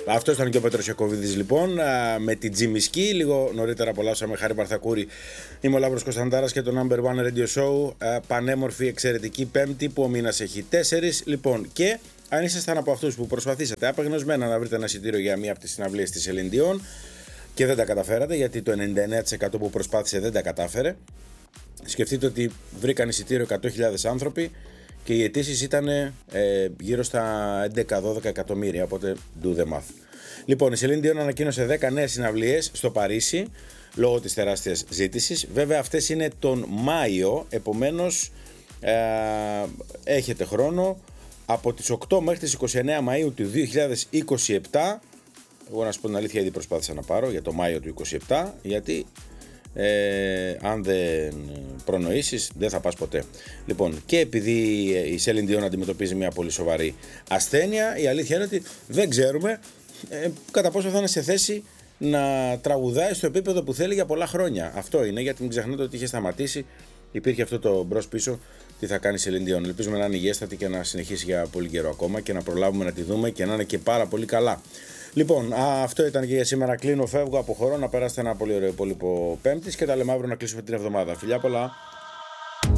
Αυτό ήταν και ο Πέτρος Ιακωβίδης λοιπόν, με την Τζιμισκή. Λίγο νωρίτερα απολαύσαμε Χάρη Παρθακούρη. Είμαι ο Λάμπρος Κωνσταντάρας και το Number One Radio Show. Πανέμορφη, εξαιρετική Πέμπτη που ο μήνας έχει 4. Λοιπόν, και αν ήσασταν από αυτούς που προσπαθήσατε απεγνωσμένα να βρείτε ένα εισιτήριο για μία από τις συναυλίες της Celine Dion και δεν τα καταφέρατε, γιατί το 99% που προσπάθησε δεν τα κατάφερε, σκεφτείτε ότι βρήκαν εισιτήριο 100.000 άνθρωποι και οι αιτήσεις ήταν γύρω στα 11-12 εκατομμύρια, οπότε do the math. Λοιπόν, η Celine Dion ανακοίνωσε 10 νέες συναυλίες στο Παρίσι λόγω της τεράστιας ζήτησης. Βέβαια αυτές είναι τον Μάιο, επομένως έχετε χρόνο από τις 8 μέχρι τις 29 Μαΐου του 2027. Εγώ να σου πω την αλήθεια, ήδη προσπάθησα να πάρω για το Μάιο του 2027, γιατί αν δεν προνοήσεις δεν θα πας ποτέ. Λοιπόν, και επειδή η Celine Dion αντιμετωπίζει μια πολύ σοβαρή ασθένεια, η αλήθεια είναι ότι δεν ξέρουμε κατά πόσο θα είναι σε θέση να τραγουδάει στο επίπεδο που θέλει για πολλά χρόνια. Αυτό είναι, γιατί μην ξεχνάτε ότι είχε σταματήσει, υπήρχε αυτό το μπρος πίσω. Τι θα κάνει η Celine Dion. Ελπίζουμε να είναι υγιέστατη και να συνεχίσει για πολύ καιρό ακόμα και να προλάβουμε να τη δούμε και να είναι και πάρα πολύ καλά. Λοιπόν, αυτό ήταν και για σήμερα. Κλείνω, φεύγω, αποχωρώ. Να περάσετε ένα πολύ ωραίο υπόλοιπο Πέμπτης και τα λέμε αύριο να κλείσουμε την εβδομάδα. Φιλιά πολλά.